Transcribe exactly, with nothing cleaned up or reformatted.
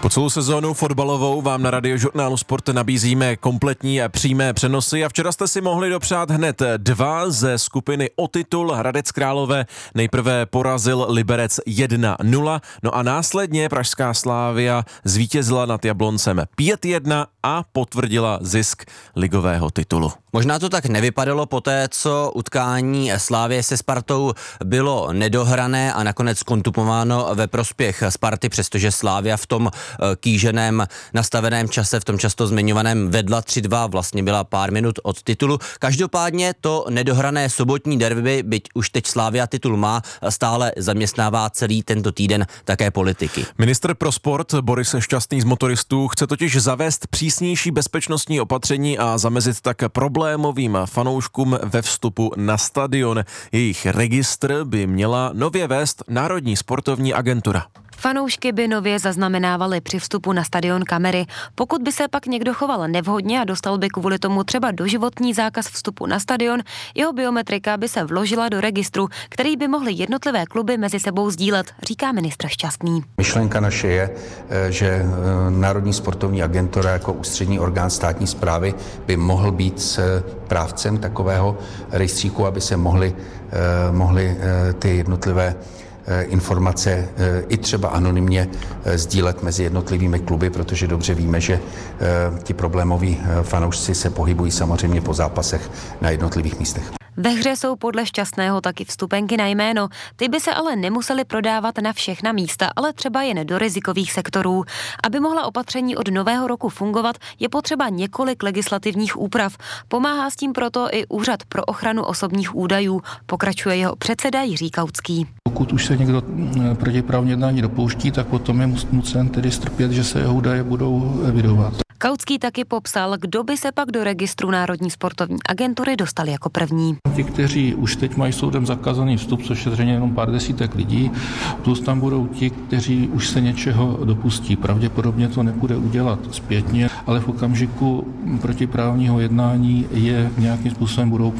Po celou sezónu fotbalovou vám na Radiožurnálu Sport nabízíme kompletní přímé přenosy a včera jste si mohli dopřát hned dva ze skupiny o titul. Hradec Králové nejprve porazil Liberec jedna nula, no a následně pražská Slavia zvítězila nad Jabloncem pět jedna a potvrdila zisk ligového titulu. Možná to tak nevypadalo poté, co utkání Slavie se Spartou bylo nedohrané a nakonec kontupováno ve prospěch Sparty, přestože Slavia v tom kýženém nastaveném čase, v tom často zmiňovaném vedla tři dva, vlastně byla pár minut od titulu. Každopádně to nedohrané sobotní derby, byť už teď Slavia titul má, stále zaměstnává celý tento týden také politiky. Ministr pro sport Boris Šťastný z motoristů chce totiž zavést přísnější bezpečnostní opatření a zamezit tak problémovým fanouškům ve vstupu na stadion. Jejich registr by měla nově vést Národní sportovní agentura. Fanoušky by nově zaznamenávali při vstupu na stadion kamery. Pokud by se pak někdo choval nevhodně a dostal by kvůli tomu třeba doživotní zákaz vstupu na stadion, jeho biometrika by se vložila do registru, který by mohly jednotlivé kluby mezi sebou sdílet, říká ministr Šťastný. Myšlenka naše je, že Národní sportovní agentura jako ústřední orgán státní správy by mohl být správcem takového rejstříku, aby se mohly, mohly ty jednotlivé informace i třeba anonymně sdílet mezi jednotlivými kluby, protože dobře víme, že ti problémoví fanoušci se pohybují samozřejmě po zápasech na jednotlivých místech. Ve hře jsou podle Šťastného taky vstupenky na jméno. Ty by se ale nemusely prodávat na všechna místa, ale třeba jen do rizikových sektorů. Aby mohla opatření od nového roku fungovat, je potřeba několik legislativních úprav. Pomáhá s tím proto i Úřad pro ochranu osobních údajů, pokračuje jeho předseda Jiří Kautský. Pokud už se někdo protiprávně jednání dopouští, tak potom je nucen tedy strpět, že se jeho údaje budou evidovat. Kautský taky popsal, kdo by se pak do registru Národní sportovní agentury dostal jako první. Ti, kteří už teď mají soudem zakázaný vstup, což je zřejmě jenom pár desítek lidí, plus tam budou ti, kteří už se něčeho dopustí. Pravděpodobně to nepůjde udělat zpětně, ale v okamžiku protiprávního jednání je nějakým způsobem budou